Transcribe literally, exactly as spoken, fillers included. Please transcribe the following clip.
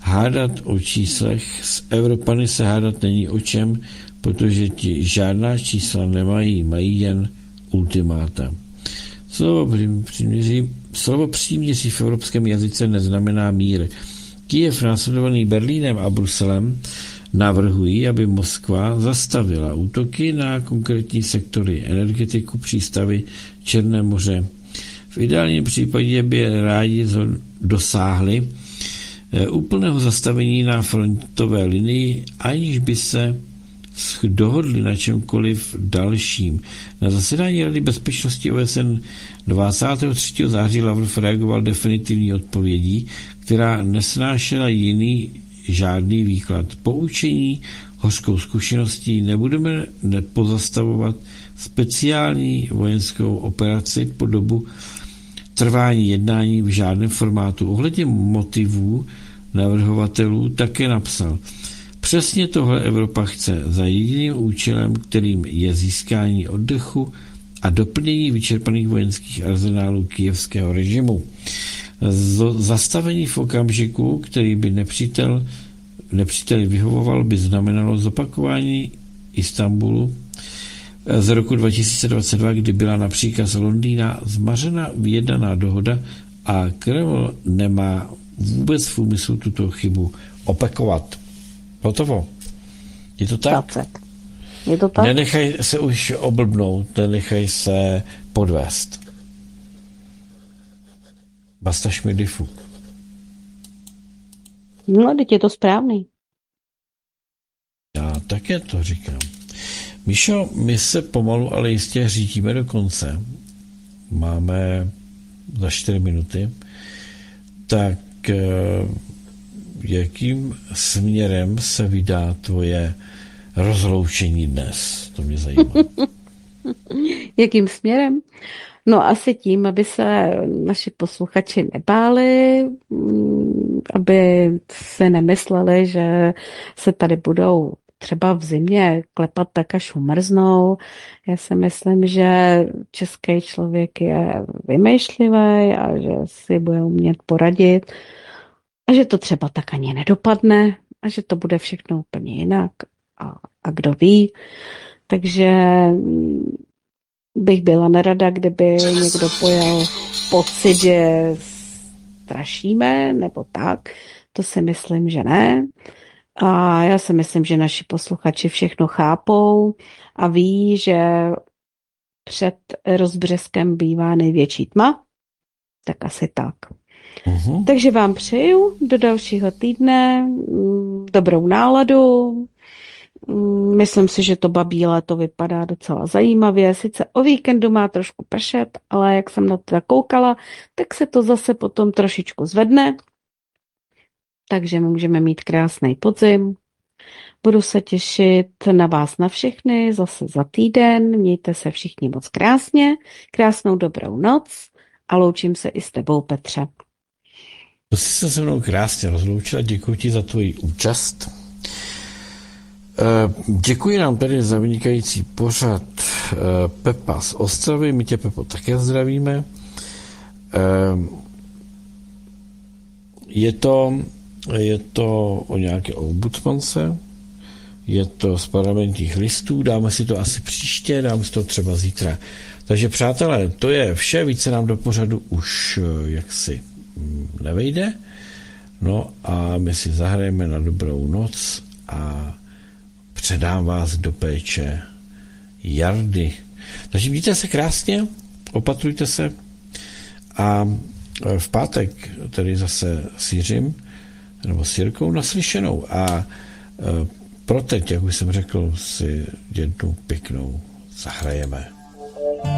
hádat o číslech, s Evropany se hádat není o čem, protože ti žádná čísla nemají, mají jen ultimáta. Slovo příměří, slovo příměří v evropském jazyce neznamená mír. Kyjev, následovaný Berlínem a Bruselem, navrhují, aby Moskva zastavila útoky na konkrétní sektory, energetiku, přístavy, Černé moře. V ideálním případě by rádi dosáhli úplného zastavení na frontové linii, aniž by se dohodli na čemkoliv dalším. Na zasedání Rady bezpečnosti O S N dvacátého třetího září Lavrov reagoval definitivní odpovědí, která nesnášela jiný žádný výklad. Poučení hořkou zkušeností nebudeme nepozastavovat speciální vojenskou operaci po dobu trvání jednání v žádném formátu. Ohledně motivů navrhovatelů také napsal: přesně tohle Evropa chce za jediným účelem, kterým je získání oddechu a doplnění vyčerpaných vojenských arzenálů kyjevského režimu. Zastavení v okamžiku, který by nepřítel, nepříteli vyhovoval, by znamenalo zopakování Istanbulu z roku dva tisíce dvacet dva, kdy byla na příkaz Londýna zmařena vyjednaná dohoda a Kreml nemá vůbec v úmyslu tuto chybu opakovat. Hotovo. Je to tak? Je to tak? Nenechaj se už oblbnout, nenechaj se podvést. Basta šmidifu. No, teď je to správný. Já také to říkám. Míšo, my se pomalu, ale jistě řídíme do konce. Máme za čtyři minuty. Tak jakým směrem se vydá tvoje rozloučení dnes? To mě zajímá. Jakým směrem? No asi tím, aby se naši posluchači nebáli, aby se nemysleli, že se tady budou třeba v zimě klepat tak, až umrznou. Já si myslím, že český člověk je vymýšlivý a že si bude umět poradit a že to třeba tak ani nedopadne a že to bude všechno úplně jinak a, a kdo ví. Takže bych byla nerada, kdyby někdo pojal pocit, že strašíme nebo tak. To si myslím, že ne. A já si myslím, že naši posluchači všechno chápou a ví, že před rozbřeskem bývá největší tma. Tak asi tak. Uhum. Takže vám přeju do dalšího týdne dobrou náladu. Myslím si, že to babí léto vypadá docela zajímavě. Sice o víkendu má trošku pršet, ale jak jsem na to koukala, tak se to zase potom trošičku zvedne. Takže můžeme mít krásný podzim. Budu se těšit na vás na všechny zase za týden. Mějte se všichni moc krásně. Krásnou dobrou noc a loučím se i s tebou, Petře. To jsi se se mnou krásně rozloučila. Děkuji ti za tvoji účast. Děkuji nám tady za vynikající pořad Pepa z Ostravy. My tě, Pepo, také zdravíme. Je to, je to o nějaké ombudsmance, je to z parlamentních listů, dáme si to asi příště, dáme si to třeba zítra. Takže přátelé, to je vše, více nám do pořadu už jaksi nevejde. No a my si zahrajeme na dobrou noc a předám vás do péče Jardy. Takže mějte se krásně, opatrujte se a v pátek tedy zase s Jiřím nebo s Jirkou naslyšenou a pro teď, jak už jsem řekl, si jednu pěknou zahrajeme.